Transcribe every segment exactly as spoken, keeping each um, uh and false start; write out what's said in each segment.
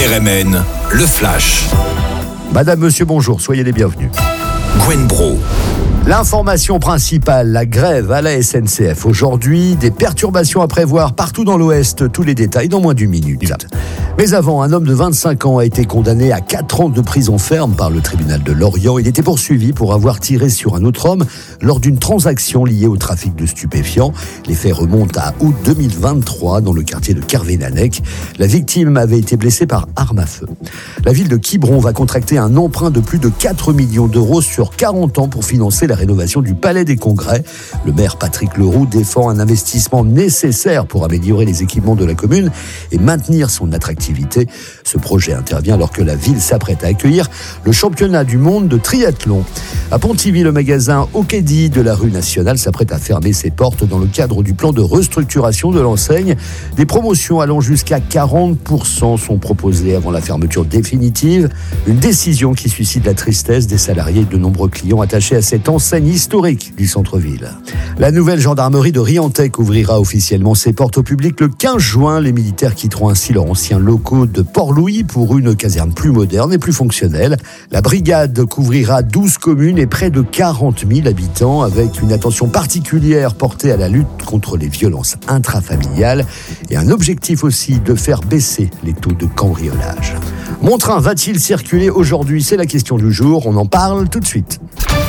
R M N, le Flash. Madame, monsieur, bonjour, soyez les bienvenus. Gwen Bro. L'information principale, la grève à la S N C F. Aujourd'hui, des perturbations à prévoir partout dans l'Ouest. Tous les détails dans moins d'une minute. Mais avant, un homme de vingt-cinq ans a été condamné à quatre ans de prison ferme par le tribunal de Lorient. Il était poursuivi pour avoir tiré sur un autre homme lors d'une transaction liée au trafic de stupéfiants. Les faits remontent à août deux mille vingt-trois dans le quartier de Kervénanec. La victime avait été blessée par arme à feu. La ville de Quiberon va contracter un emprunt de plus de quatre millions d'euros sur quarante ans pour financer la rénovation du Palais des Congrès. Le maire Patrick Leroux défend un investissement nécessaire pour améliorer les équipements de la commune et maintenir son attractivité. Ce projet intervient alors que la ville s'apprête à accueillir le championnat du monde de triathlon. À Pontivy, le magasin Ocadi de la rue Nationale s'apprête à fermer ses portes dans le cadre du plan de restructuration de l'enseigne. Des promotions allant jusqu'à quarante pour cent sont proposées avant la fermeture définitive. Une décision qui suscite la tristesse des salariés et de nombreux clients attachés à cette enseigne historique du centre-ville. La nouvelle gendarmerie de Riantec ouvrira officiellement ses portes au public le quinze juin. Les militaires quitteront ainsi leur ancien locaux de Port-Louis pour une caserne plus moderne et plus fonctionnelle. La brigade couvrira douze communes et près de quarante mille habitants avec une attention particulière portée à la lutte contre les violences intrafamiliales et un objectif aussi de faire baisser les taux de cambriolage. Mon train va-t-il circuler aujourd'hui ? C'est la question du jour. On en parle tout de suite.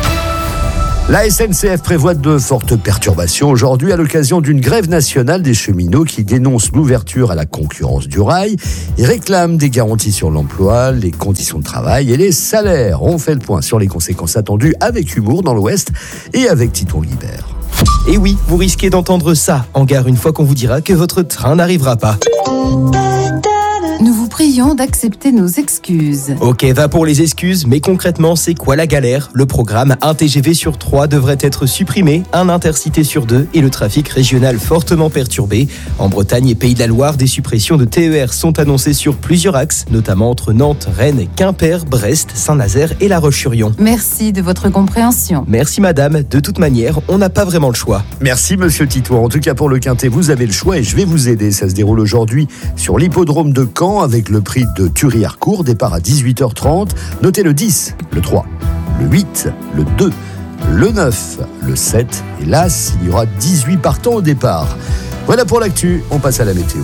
La S N C F prévoit de fortes perturbations aujourd'hui à l'occasion d'une grève nationale des cheminots qui dénoncent l'ouverture à la concurrence du rail et réclament des garanties sur l'emploi, les conditions de travail et les salaires. On fait le point sur les conséquences attendues avec humour dans l'Ouest et avec Titon Guibert. Et oui, vous risquez d'entendre ça en gare une fois qu'on vous dira que votre train n'arrivera pas. Nous vous prions d'accepter nos excuses. Ok, va pour les excuses, mais concrètement, c'est quoi la galère ? Le programme un T G V sur trois devrait être supprimé, un intercité sur deux et le trafic régional fortement perturbé. En Bretagne et Pays de la Loire, des suppressions de T E R sont annoncées sur plusieurs axes, notamment entre Nantes, Rennes, Quimper, Brest, Saint-Nazaire et La Roche-sur-Yon. Merci de votre compréhension. Merci madame, de toute manière, on n'a pas vraiment le choix. Merci monsieur Tito. En tout cas pour le Quintet, vous avez le choix et je vais vous aider. Ça se déroule aujourd'hui sur l'hippodrome de Caen avec le prix de Thury-Harcourt, départ à dix-huit heures trente. Notez le dix, le trois, le huit, le deux, le neuf, le sept. Et là, il y aura dix-huit partants au départ. Voilà pour l'actu, on passe à la météo.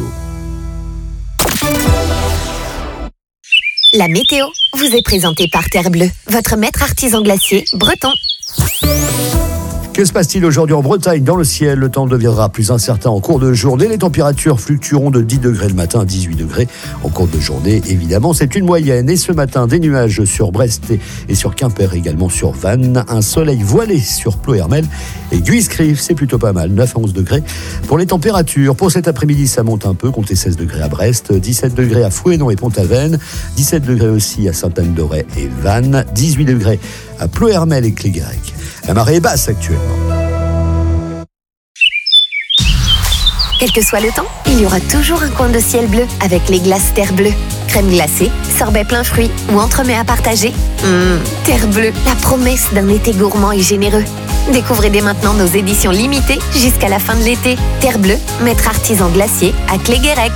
La météo vous est présentée par Terre Bleue, votre maître artisan glacier breton. Que se passe-t-il aujourd'hui en Bretagne ? Dans le ciel, le temps deviendra plus incertain en cours de journée. Les températures fluctueront de dix degrés le matin à dix-huit degrés en cours de journée. Évidemment, c'est une moyenne. Et ce matin, des nuages sur Brest et sur Quimper, également sur Vannes. Un soleil voilé sur Ploërmel et Guiscrive, c'est plutôt pas mal, neuf à onze degrés. Pour les températures, pour cet après-midi, ça monte un peu. Comptez seize degrés à Brest, dix-sept degrés à Fouesnant et Pont-Aven, dix-sept degrés aussi à Sainte-Anne-d'Auray et Vannes, dix-huit degrés à Ploërmel et Cléguerec. La marée est basse actuellement. Quel que soit le temps, il y aura toujours un coin de ciel bleu avec les glaces Terre Bleue. Crème glacée, sorbet plein fruits ou entremets à partager. Mmh, Terre Bleue, la promesse d'un été gourmand et généreux. Découvrez dès maintenant nos éditions limitées jusqu'à la fin de l'été. Terre Bleue, maître artisan glacier à Cléguerec.